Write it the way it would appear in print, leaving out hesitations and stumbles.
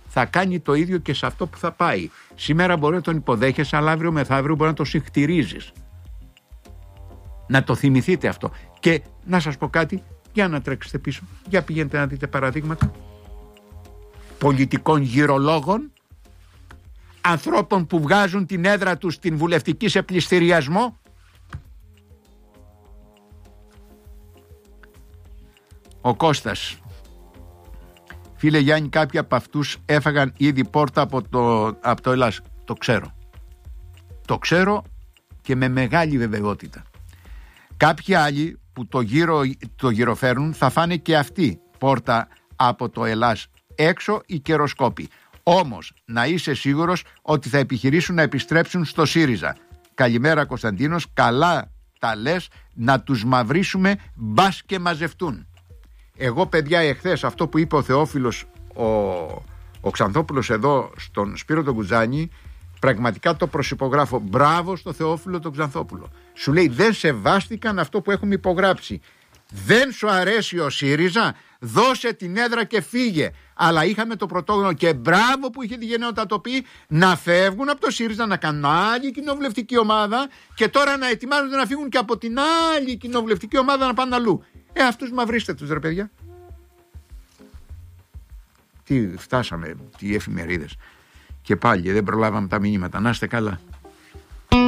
θα κάνει το ίδιο και σε αυτό που θα πάει. Σήμερα μπορεί να τον υποδέχεσαι, αλλά αύριο μεθαύριο μπορεί να τον συχτηρίζεις. Να το θυμηθείτε αυτό. Και να σας πω κάτι, για να τρέξετε πίσω, για πηγαίνετε να δείτε παραδείγματα πολιτικών γυρολόγων, ανθρώπων που βγάζουν την έδρα τους στην βουλευτική σε πληστηριασμό. Ο Κώστας: φίλε Γιάννη, κάποιοι από αυτούς έφαγαν ήδη πόρτα από το Ελλάς. Το ξέρω και με μεγάλη βεβαιότητα. Κάποιοι άλλοι που το γυροφέρνουν θα φάνε και αυτοί πόρτα από το Ελλάς έξω οι καιροσκόποι. Όμως να είσαι σίγουρος ότι θα επιχειρήσουν να επιστρέψουν στο ΣΥΡΙΖΑ. Καλημέρα Κωνσταντίνος, καλά τα λες, να τους μαυρίσουμε μπας και μαζευτούν. Εγώ παιδιά εχθές αυτό που είπε ο Θεόφιλος ο Ξανθόπουλος εδώ στον Σπύρο τον Κουτζάνη, πραγματικά το προσυπογράφω. Μπράβο στο Θεόφιλο τον Ξανθόπουλο. Σου λέει δεν σεβάστηκαν αυτό που έχουμε υπογράψει. Δεν σου αρέσει ο ΣΥΡΙΖΑ, δώσε την έδρα και φύγε. Αλλά είχαμε το πρωτόγνωρο και μπράβο που είχε τη γενναιότητα το πει να φεύγουν από το ΣΥΡΙΖΑ, να κάνουν άλλη κοινοβουλευτική ομάδα και τώρα να ετοιμάζονται να φύγουν και από την άλλη κοινοβουλευτική ομάδα να πάνε αλλού. Αυτούς μαυρίστε τους ρε παιδιά. Τι φτάσαμε, τι εφημερίδες. Και πάλι δεν προλάβαμε τα μηνύματα. Να είστε καλά.